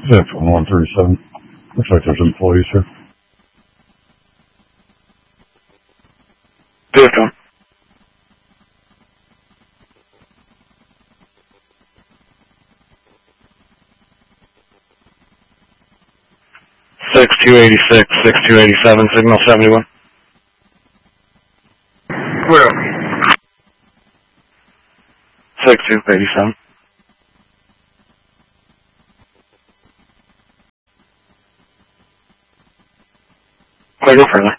Yeah, 137. Looks like there's employees here. Good, Tom. Six 286, 6287, signal 71. Where? 6287. Go further.